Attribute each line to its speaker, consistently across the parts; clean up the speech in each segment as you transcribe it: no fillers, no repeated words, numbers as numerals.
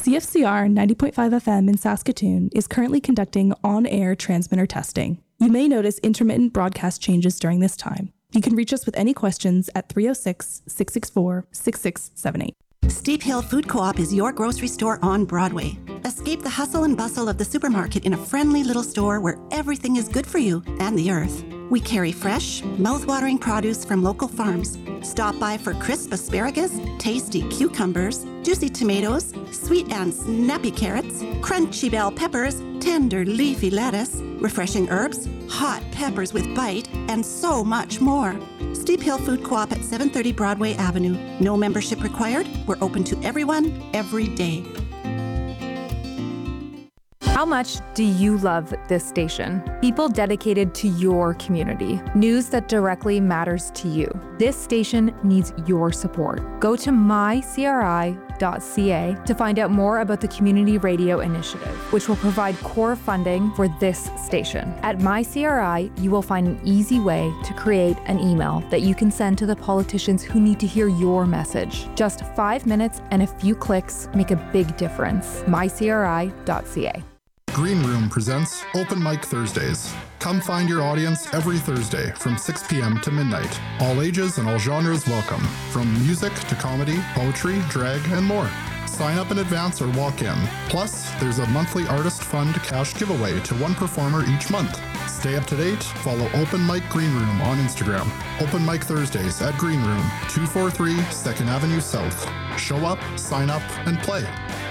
Speaker 1: CFCR 90.5 FM in Saskatoon is currently conducting on-air transmitter testing. You may notice intermittent broadcast changes during this time. You can reach us with any questions at 306-664-6678.
Speaker 2: Steep Hill Food Co-op is your grocery store on Broadway. Escape the hustle and bustle of the supermarket in a friendly little store where everything is good for you and the earth. We carry fresh, mouth-watering produce from local farms. Stop by for crisp asparagus, tasty cucumbers, juicy tomatoes, sweet and snappy carrots, crunchy bell peppers, tender leafy lettuce, refreshing herbs, hot peppers with bite, and so much more. Steep Hill Food Co-op at 730 Broadway Avenue. No membership required. We're open to everyone, every day.
Speaker 3: How much do you love this station? People dedicated to your community. News that directly matters to you. This station needs your support. Go to mycri.ca to find out more about the Community Radio Initiative, which will provide core funding for this station. At MyCRI, you will find an easy way to create an email that you can send to the politicians who need to hear your message. Just 5 minutes and a few clicks make a big difference. mycri.ca.
Speaker 4: Green Room presents Open Mic Thursdays. Come find your audience every Thursday from 6 p.m. to midnight. All ages and all genres welcome, from music to comedy, poetry, drag, and more. Sign up in advance or walk in. Plus, there's a monthly artist fund cash giveaway to one performer each month. Stay up to date, follow Open Mic Green Room on Instagram. Open Mic Thursdays at Green Room, 243 2nd Avenue South. Show up, sign up, and play.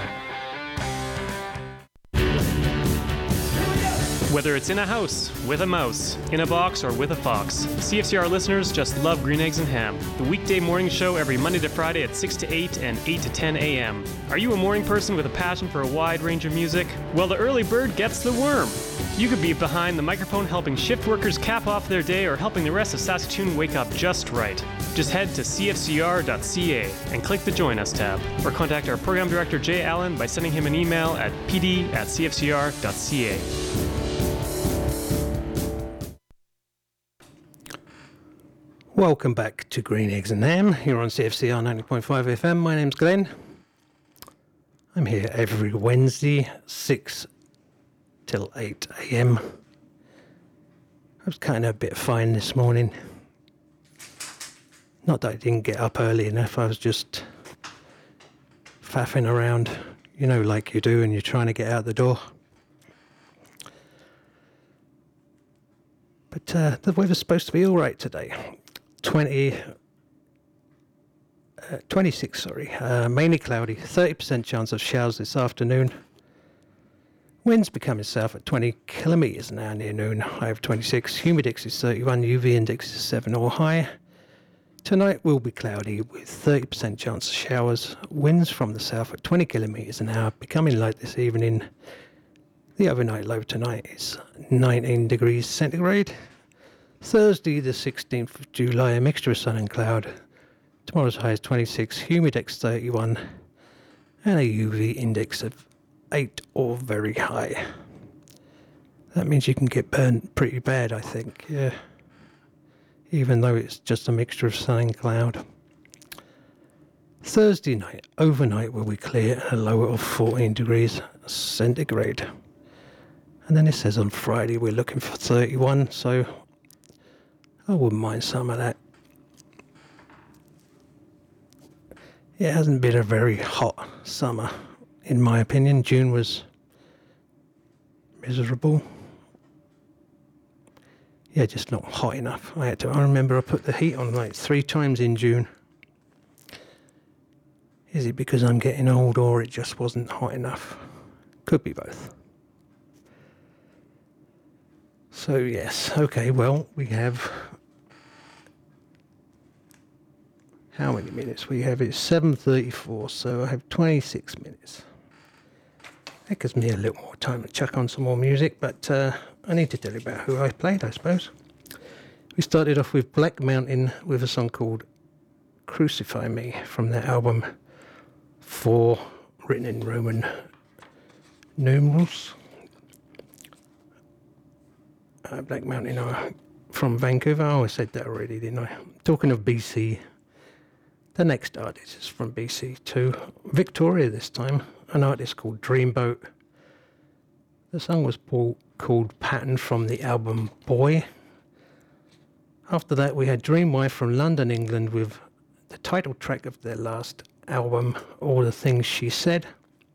Speaker 5: Whether it's in a house, with a mouse, in a box, or with a fox, CFCR listeners just love Green Eggs and Ham, the weekday morning show every Monday to Friday at 6 to 8 and 8 to 10 a.m. Are you a morning person with a passion for a wide range of music? Well, the early bird gets the worm. You could be behind the microphone helping shift workers cap off their day or helping the rest of Saskatoon wake up just right. Just head to cfcr.ca and click the Join Us tab, or contact our program director Jay Allen by sending him an email at pd@cfcr.ca.
Speaker 6: Welcome back to Green Eggs and Ham here on CFCR 90.5 FM. My name's Glenn. I'm here every Wednesday, 6 till 8 a.m. I was kind of a bit fine this morning. Not that I didn't get up early enough, I was just faffing around, you know, like you do when you're trying to get out the door. But the weather's supposed to be all right today. 26, mainly cloudy, 30% chance of showers this afternoon. Winds becoming south at 20 kilometres an hour near noon, high of 26, humidex is 31, UV index is 7 or higher. Tonight will be cloudy with 30% chance of showers, winds from the south at 20 kilometres an hour, becoming light this evening. The overnight low tonight is 19 degrees centigrade. Thursday, the 16th of July, a mixture of sun and cloud. Tomorrow's high is 26, humidex 31, and a UV index of 8 or very high. That means you can get burnt pretty bad, I think, yeah. Even though it's just a mixture of sun and cloud. Thursday night, overnight will be clear and a low of 14 degrees centigrade. And then it says on Friday we're looking for 31, so I wouldn't mind some of that. It hasn't been a very hot summer, in my opinion. June was miserable. Yeah, just not hot enough. I remember I put the heat on like 3 times in June. Is it because I'm getting old or it just wasn't hot enough? Could be both. So yes, okay, well, we have... How many minutes we have? It's 7:34, so I have 26 minutes. That gives me a little more time to chuck on some more music, but I need to tell you about who I played, I suppose. We started off with Black Mountain with a song called Crucify Me from their album 4, written in Roman numerals. Black Mountain are from Vancouver. Oh, I said that already, didn't I? Talking of BC, the next artist is from BC too. Victoria this time. an artist called Dreamboat. The song was called Pattern from the album Boy. After that, we had Dreamwife from London, England, with the title track of their last album, All the Things She Said.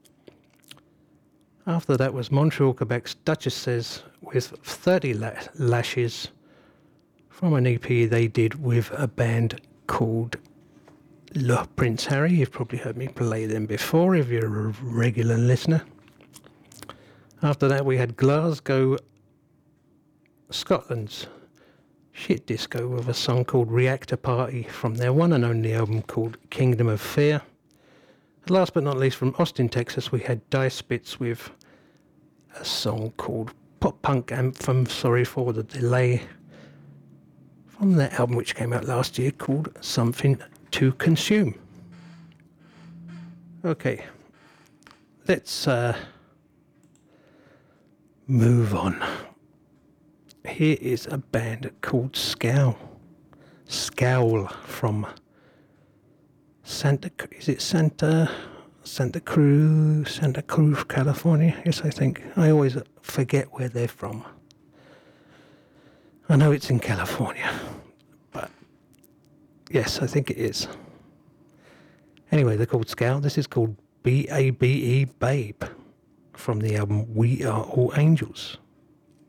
Speaker 6: After that was Montreal, Quebec's Duchess Says with 30 Lashes from an EP they did with a band called Le Prince Harry. You've probably heard me play them before if you're a regular listener. After that, we had Glasgow, Scotland's Shit Disco with a song called Reactor Party from their one and only album called Kingdom of Fear. And last but not least, from Austin, Texas, we had Die Spitz with a song called Pop Punk Anthem, sorry for the delay, from their album which came out last year called Something to Consume. Okay, let's move on. Here is a band called Scowl from Santa Cruz, California. Yes, I think. I always forget where they're from. I know it's in California, but yes, I think it is. Anyway, they're called Scowl. This is called B-A-B-E, Babe, from the album We Are All Angels.